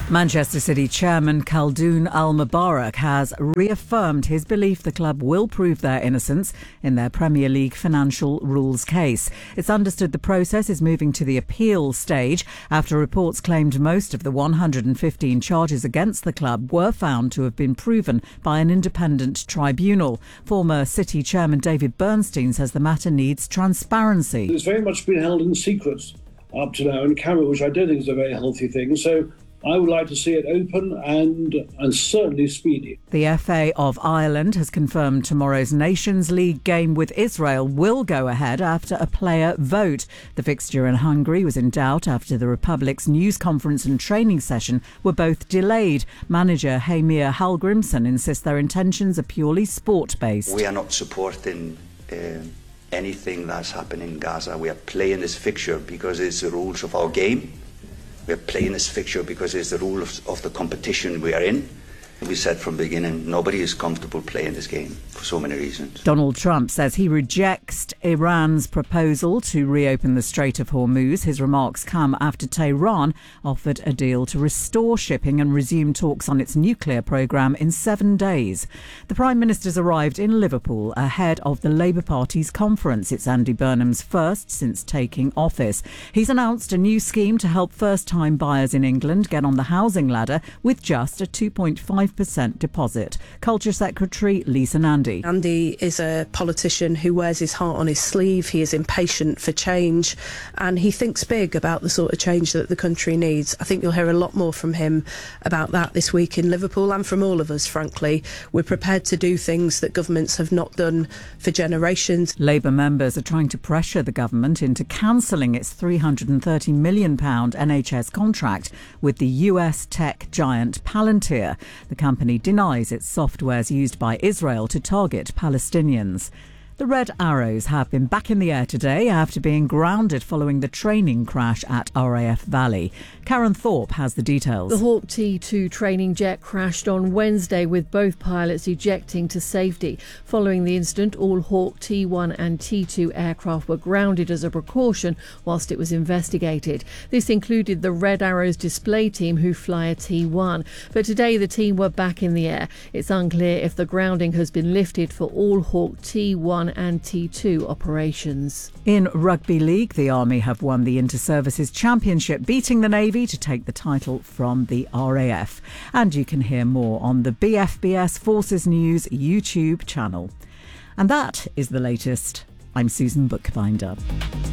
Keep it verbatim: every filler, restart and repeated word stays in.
Manchester City chairman Khaldoon Al-Mubarak has reaffirmed his belief the club will prove their innocence in their Premier League financial rules case. It's understood the process is moving to the appeal stage after reports claimed most of the one hundred fifteen charges against the club were found to have been proven by an independent tribunal. Former City chairman David Bernstein says the matter needs transparency. It's very much been held in secret up to now in camera, which I don't think is a very healthy thing. So I would like to see it open and and certainly speedy. The F A of Ireland has confirmed tomorrow's Nations League game with Israel will go ahead after a player vote. The fixture in Hungary was in doubt after the Republic's news conference and training session were both delayed. Manager Heimir Hallgrimsson insists their intentions are purely sport-based. We are not supporting uh, anything that's happening in Gaza. We are playing this fixture because it's the rules of our game. We are playing this fixture because it's the rule of, of the competition we are in. We said from the beginning, nobody is comfortable playing this game for so many reasons. Donald Trump says he rejects Iran's proposal to reopen the Strait of Hormuz. His remarks come after Tehran offered a deal to restore shipping and resume talks on its nuclear programme in seven days. The Prime Minister's arrived in Liverpool ahead of the Labour Party's conference. It's Andy Burnham's first since taking office. He's announced a new scheme to help first-time buyers in England get on the housing ladder with just a two point five percent deposit. Culture Secretary Lisa Nandy. Andy is a politician who wears his heart on his sleeve. He is impatient for change and he thinks big about the sort of change that the country needs. I think you'll hear a lot more from him about that this week in Liverpool and from all of us, frankly. We're prepared to do things that governments have not done for generations. Labour members are trying to pressure the government into cancelling its three hundred thirty million pounds N H S contract with the U S tech giant Palantir. The company denies its software's used by Israel to target Palestinians. The Red Arrows have been back in the air today after being grounded following the training crash at R A F Valley. Karen Thorpe has the details. The Hawk T two training jet crashed on Wednesday with both pilots ejecting to safety. Following the incident, all Hawk T one and T two aircraft were grounded as a precaution whilst it was investigated. This included the Red Arrows display team who fly a T one. But today the team were back in the air. It's unclear if the grounding has been lifted for all Hawk T one and T two operations. In Rugby League, the Army have won the Inter-Services Championship, beating the Navy to take the title from the R A F. And you can hear more on the B F B S Forces News YouTube channel. And that is the latest. I'm Susan Bookbinder.